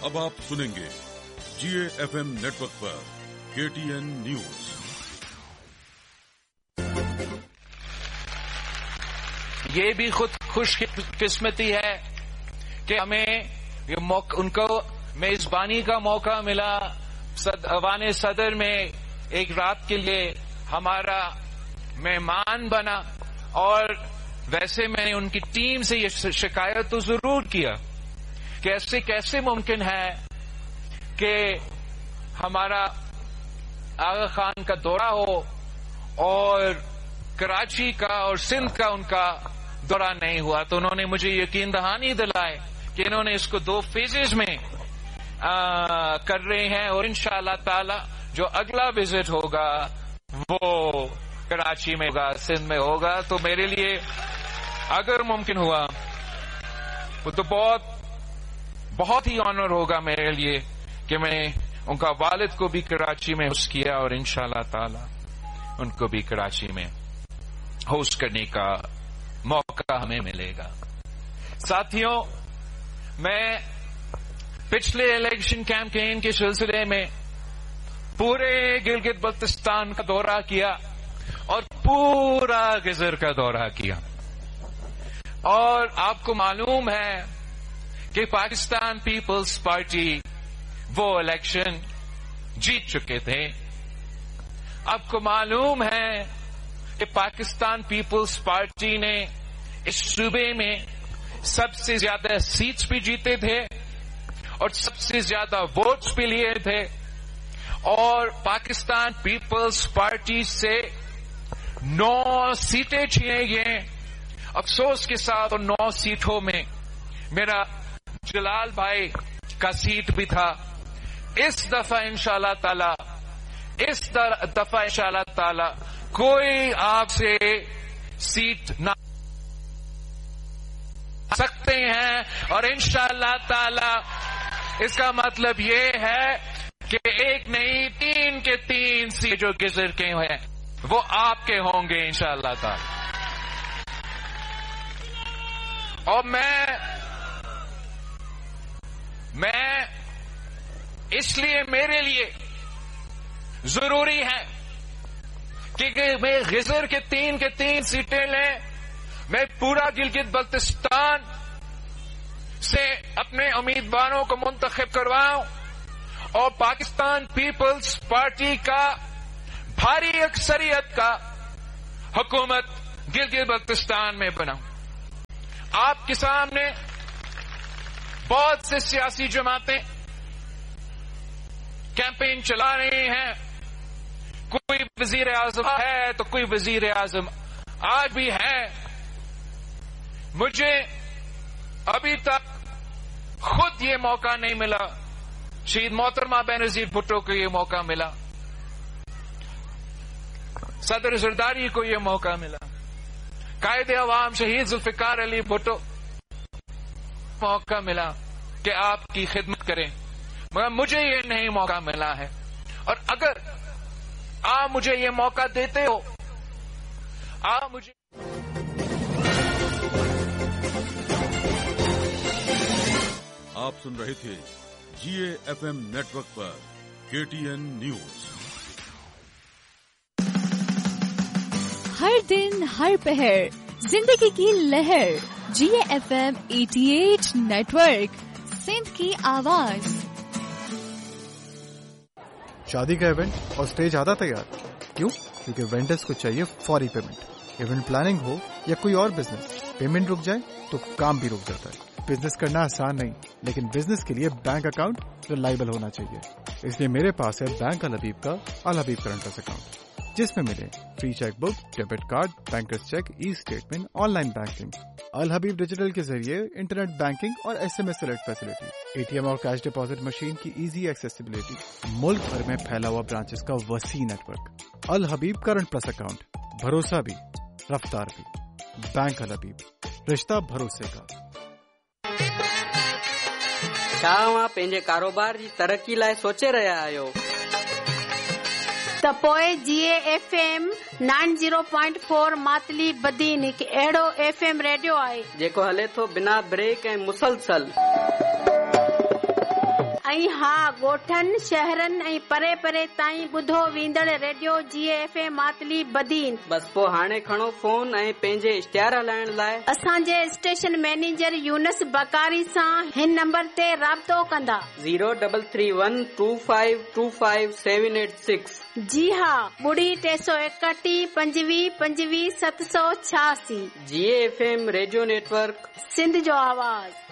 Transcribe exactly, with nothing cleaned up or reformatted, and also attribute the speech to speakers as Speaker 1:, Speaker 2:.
Speaker 1: अब आप सुनेंगे जीए एफएम नेटवर्क पर केटीएन न्यूज।
Speaker 2: ये भी खुद खुशकिस्मती है कि हमें ये मौका, उनको मेजबानी का मौका मिला सद, अवाने सदर में एक रात के लिए हमारा मेहमान बना। और वैसे मैंने उनकी टीम से ये शिकायत तो जरूर किया कि ऐसे कैसे मुमकिन है कि हमारा आगा खान का दौरा हो और कराची का और सिंध का उनका दौरा नहीं हुआ। तो उन्होंने मुझे यकीन दहानी दिलाए कि इन्होंने इसको दो फेजेस में आ, कर रहे हैं और इंशाअल्लाह ताला जो अगला विजिट होगा वो कराची में होगा, सिंध में होगा। तो मेरे लिए अगर मुमकिन हुआ वो तो बहुत बहुत ही ऑनर होगा मेरे लिए कि मैं उनका वालिद को भी कराची में होस्ट किया और इंशाअल्लाह ताला उनको भी कराची में होस्ट करने का मौका हमें मिलेगा। साथियों, मैं पिछले इलेक्शन कैंपेन के सिलसिले में पूरे गिलगित बल्तिस्तान का दौरा किया और पूरा गिजर का दौरा किया। और आपको मालूम है कि पाकिस्तान पीपल्स पार्टी वो इलेक्शन जीत चुके थे। आपको मालूम है कि पाकिस्तान पीपल्स पार्टी ने इस सूबे में सबसे ज्यादा सीट्स भी जीते थे और सबसे ज्यादा वोट्स भी लिए थे। और पाकिस्तान पीपल्स पार्टी से नौ सीटें छीने गए। अफसोस के साथ और नौ सीटों में मेरा जलाल भाई का सीट भी था। इस दफा इंशाअल्लाह ताला इस दफा इंशाअल्लाह ताला कोई आपसे सीट ना सकते हैं। और इंशाअल्लाह ताला इसका मतलब ये है कि एक नहीं तीन के तीन सीट जो गिजर के हैं वो आपके होंगे इंशाअल्लाह ताला। और मैं मैं इसलिए मेरे लिए जरूरी है कि मैं गिजर के तीन के तीन सीटें लें। मैं पूरा गिलगित बल्तिस्तान से अपने उम्मीदवारों को मुंतखब करवाऊं और पाकिस्तान पीपल्स पार्टी का भारी अक्सरियत का हुकूमत गिलगित बल्तिस्तान में बनाऊं। आपके सामने बहुत से सियासी जमातें कैंपेन चला रहे हैं। कोई वजीर आजम है तो कोई वजीर आजम आज भी है। मुझे अभी तक खुद ये मौका नहीं मिला। शहीद मोहतरमा बेनजीर भुट्टो को ये मौका मिला, सदर जरदारी को ये मौका मिला, कायदे अवाम शहीद जुल्फिकार अली भुट्टो मौका मिला कि आपकी खिदमत करें, मगर मुझे ये नहीं मौका मिला है। और अगर आप मुझे ये मौका देते हो, आप मुझे
Speaker 1: आप सुन रहे थे जीए एफएम नेटवर्क पर केटीएन न्यूज।
Speaker 3: हर दिन हर पहर जिंदगी की लहर, जीए एफएम अठासी नेटवर्क, सिंध की आवाज।
Speaker 4: शादी का इवेंट और स्टेज आधा तैयार। क्यों? क्योंकि वेंडर्स को चाहिए फौरी पेमेंट। इवेंट प्लानिंग हो या कोई और बिजनेस, पेमेंट रुक जाए तो काम भी रुक जाता है। बिजनेस करना आसान नहीं, लेकिन बिजनेस के लिए बैंक अकाउंट रिलायबल होना चाहिए। इसलिए मेरे पास है बैंक अल हबीब का अल हबीब करंट अकाउंट, जिसमें मिले free cheque book, debit card, bankers check, e statement, online banking. अल हबीब डिजिटल के जरिए इंटरनेट बैंकिंग और एसएमएस अलर्ट फैसिलिटी, एटीएम और कैश डिपॉजिट मशीन की इजी एक्सेसिबिलिटी, मुल्क भर में फैला हुआ ब्रांचेस का वसी नेटवर्क। अल हबीब करंट प्लस अकाउंट, भरोसा भी रफ्तार भी। बैंक अल हबीब, रिश्ता भरोसे का।
Speaker 5: छा तव्हां पंहिंजे कारोबार जी तरक़ी लाइ सोचे रहिया आहियो
Speaker 6: त पोइ जीए F M nine zero point four Matali Badin हिकु अहिड़ो एफ एम रेडियो आहे
Speaker 5: जेको हले थो बिना ब्रेक ऐं मुसलसल।
Speaker 6: ऐं हा ॻोठनि शहरनि ऐं परे परे ताईं ॿुधो वेंदड़ रेडियो जी एफ एम मातली बदीन।
Speaker 5: बस पोइ हाणे खणो फोन ऐं पंहिंजे इश्तिहार हलाइण लाइ
Speaker 6: असांजे स्टेशन मैनेजर यूनस बकारी सां हिन नंबर ते राब्तो कंदा
Speaker 5: zero double three one two five to five seven eight six.
Speaker 6: जी हा ॿुड़ी टे सौ एकटीह पंजवीह पंजवीह सत सौ छियासी।
Speaker 5: जी F M radio network
Speaker 6: Sindh जो आवाज़।